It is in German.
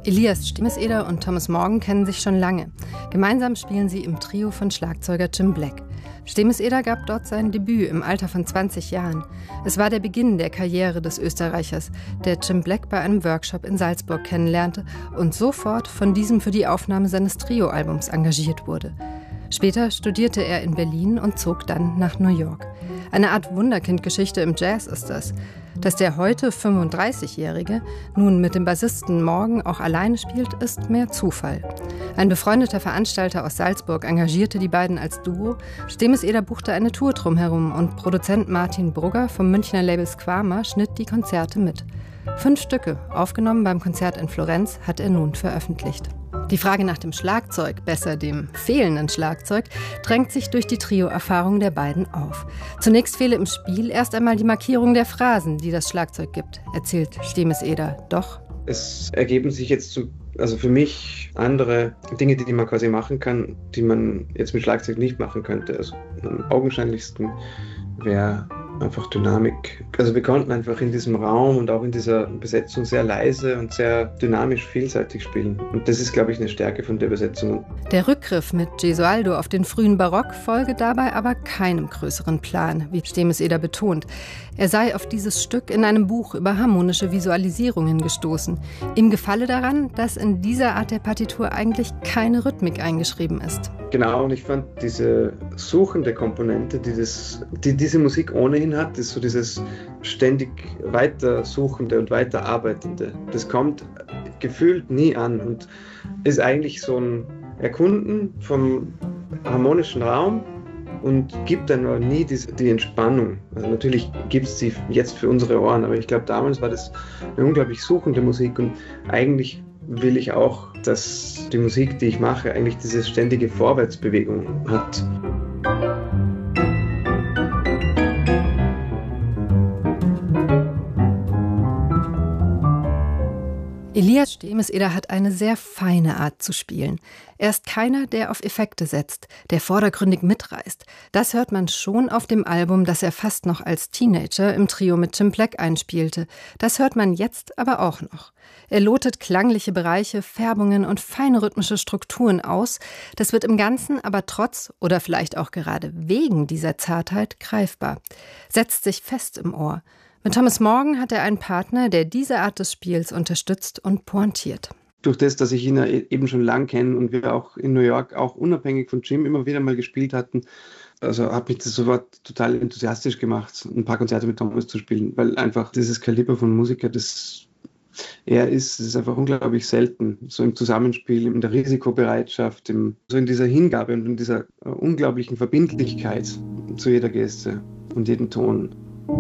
Elias Stemeseder und Thomas Morgan kennen sich schon lange. Gemeinsam spielen sie im Trio von Schlagzeuger Jim Black. Stemeseder gab dort sein Debüt im Alter von 20 Jahren. Es war der Beginn der Karriere des Österreichers, der Jim Black bei einem Workshop in Salzburg kennenlernte und sofort von diesem für die Aufnahme seines Trio-Albums engagiert wurde. Später studierte er in Berlin und zog dann nach New York. Eine Art Wunderkind-Geschichte im Jazz ist das. Dass der heute 35-Jährige nun mit dem Bassisten Morgan auch alleine spielt, ist mehr Zufall. Ein befreundeter Veranstalter aus Salzburg engagierte die beiden als Duo. Stemeseder buchte eine Tour drumherum und Produzent Martin Brugger vom Münchner Label Squama schnitt die Konzerte mit. 5 Stücke, aufgenommen beim Konzert in Florenz, hat er nun veröffentlicht. Die Frage nach dem Schlagzeug, besser dem fehlenden Schlagzeug, drängt sich durch die Trio-Erfahrung der beiden auf. Zunächst fehle im Spiel erst einmal die Markierung der Phrasen, die das Schlagzeug gibt, erzählt Stemeseder. Doch es ergeben sich jetzt für mich andere Dinge, die man quasi machen kann, die man jetzt mit Schlagzeug nicht machen könnte. Also am augenscheinlichsten wäre einfach Dynamik. Also wir konnten einfach in diesem Raum und auch in dieser Besetzung sehr leise und sehr dynamisch vielseitig spielen. Und das ist, glaube ich, eine Stärke von der Besetzung. Der Rückgriff mit Gesualdo auf den frühen Barock folge dabei aber keinem größeren Plan, wie Stemeseder betont. Er sei auf dieses Stück in einem Buch über harmonische Visualisierungen gestoßen. Ihm gefalle daran, dass in dieser Art der Partitur eigentlich keine Rhythmik eingeschrieben ist. Genau, und ich fand diese suchende Komponente, die diese Musik ohnehin hat, ist so dieses ständig weitersuchende und weiterarbeitende. Das kommt gefühlt nie an und ist eigentlich so ein Erkunden vom harmonischen Raum und gibt dann aber nie die Entspannung. Also natürlich gibt es sie jetzt für unsere Ohren, aber ich glaube, damals war das eine unglaublich suchende Musik und eigentlich will ich auch, dass die Musik, die ich mache, eigentlich diese ständige Vorwärtsbewegung hat. Elias Stemeseder hat eine sehr feine Art zu spielen. Er ist keiner, der auf Effekte setzt, der vordergründig mitreißt. Das hört man schon auf dem Album, das er fast noch als Teenager im Trio mit Jim Black einspielte. Das hört man jetzt aber auch noch. Er lotet klangliche Bereiche, Färbungen und feine rhythmische Strukturen aus. Das wird im Ganzen aber trotz oder vielleicht auch gerade wegen dieser Zartheit greifbar. Setzt sich fest im Ohr. Mit Thomas Morgan hat er einen Partner, der diese Art des Spiels unterstützt und pointiert. Durch das, dass ich ihn eben schon lang kenne und wir auch in New York, auch unabhängig von Jim, immer wieder mal gespielt hatten, also hat mich das sofort total enthusiastisch gemacht, ein paar Konzerte mit Thomas zu spielen, weil einfach dieses Kaliber von Musiker, das ist einfach unglaublich selten, so im Zusammenspiel, in der Risikobereitschaft, so in dieser Hingabe und in dieser unglaublichen Verbindlichkeit zu jeder Geste und jedem Ton.